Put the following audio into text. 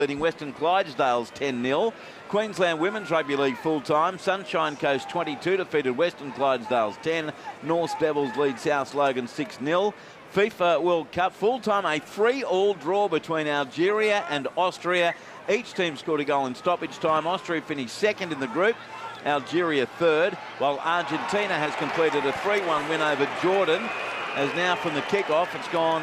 leading Western Clydesdales 10-0. Queensland Women's Rugby League full-time. Sunshine Coast 22 defeated Western Clydesdales 10. North Devils lead South Logan 6-0. FIFA World Cup full-time, a 3-3 draw between Algeria and Austria. Each team scored a goal in stoppage time. Austria finished second in the group, Algeria third, while Argentina has completed a 3-1 win over Jordan. As now from the kick-off, it's gone